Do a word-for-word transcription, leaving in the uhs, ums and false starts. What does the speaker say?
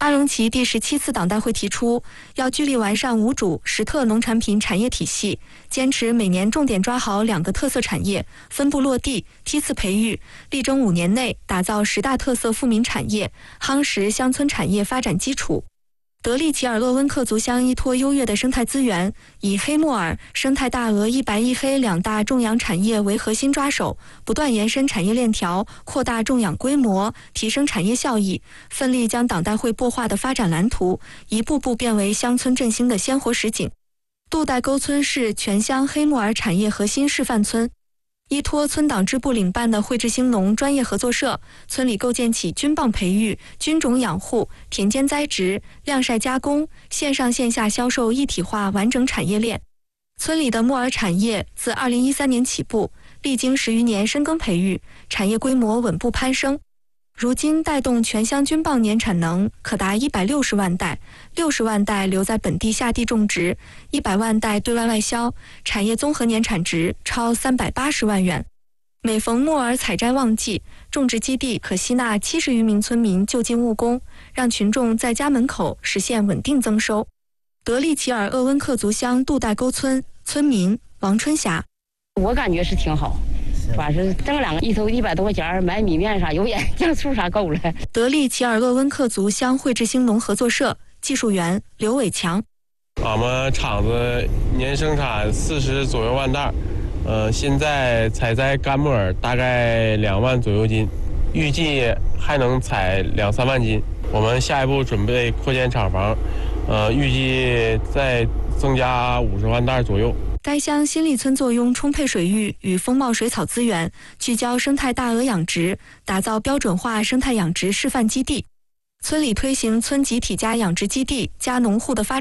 阿荣旗第十七次党代会提出，要聚力完善无主实特农产品产业体系，坚持每年重点抓好两个特色产业，分步落地，梯次培育，力争五年内打造十大特色富民产业，夯实乡村产业发展基础。德利齐尔鄂温克族乡依托优越的生态资源，以黑木耳、生态大鹅一白一黑两大种养产业为核心抓手，不断延伸产业链条，扩大种养规模，提升产业效益，奋力将党代会擘画的发展蓝图一步步变为乡村振兴的鲜活实景。杜代沟村是全乡黑木耳产业核心示范村。依托村党支部领办的惠智兴农专业合作社，村里构建起菌蚌培育、菌种养护、田间栽植、晾晒加工、线上线下销售一体化完整产业链。村里的木耳产业自二零一三年起步，历经十余年深耕培育，产业规模稳步攀升。如今带动全乡菌蚌年产能可达一百六十万袋，六十万袋留在本地下地种植，一百万袋对外外销，产业综合年产值超三百八十万元。每逢木耳采摘旺季，种植基地可吸纳七十余名村民就近务工，让群众在家门口实现稳定增收。德利齐尔鄂温克族乡杜代沟村村民王春霞： 我感觉是挺好。反正挣两个一头一百多块钱，买米面啥、油盐、酱醋啥够了。 德利齐尔鄂温克族乡惠智兴农合作社技术员刘伟强： 俺们厂子年生产四十左右万袋，呃，现在采摘干木耳大概两万左右斤，预计还能采两三万斤。我们下一步准备扩建厂房，呃，预计再增加五十万袋左右。 该乡新立村坐拥充沛水域与丰茂水草资源，聚焦生态大鹅养殖，打造标准化生态养殖示范基地。村里推行村集体加养殖基地加农户的发展。